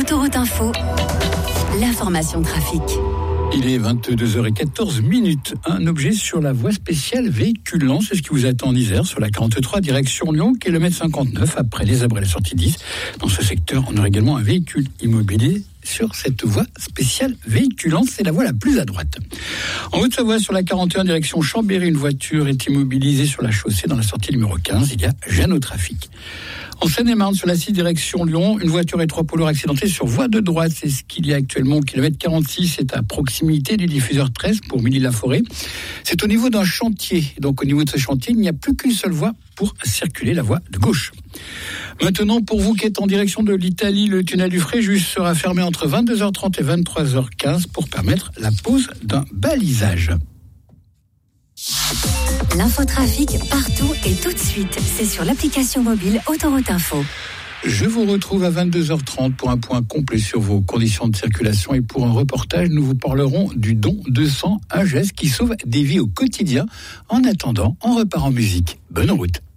Autoroute Info, l'information trafic. Il est 22h14. Un objet sur la voie spéciale véhiculant, c'est ce qui vous attend en Isère, sur la 43 direction Lyon, kilomètre 59, après les Abrets, la sortie 10. Dans ce secteur, on aura également un véhicule immobilisé sur cette voie spéciale véhiculante, c'est la voie la plus à droite. En Haute-Savoie, sur la 41 direction Chambéry, une voiture est immobilisée sur la chaussée dans la sortie numéro 15. Il y a gêne au trafic. En Seine-et-Marne, sur la 6 direction Lyon, une voiture et 3 poids lourds accidentés sur voie de droite. C'est ce qu'il y a actuellement au kilomètre 46. C'est à proximité du diffuseur 13 pour Milly-la-Forêt. C'est au niveau d'un chantier. Donc au niveau de ce chantier, il n'y a plus qu'une seule voie pour circuler, la voie de gauche. Maintenant, pour vous qui êtes en direction de l'Italie, le tunnel du Fréjus sera fermé entre 22h30 et 23h15 pour permettre la pose d'un balisage. L'infotrafic partout et tout de suite. C'est sur l'application mobile Autoroute Info. Je vous retrouve à 22h30 pour un point complet sur vos conditions de circulation et pour un reportage, nous vous parlerons du don de sang, un geste qui sauve des vies au quotidien. En attendant, on repart en musique. Bonne route.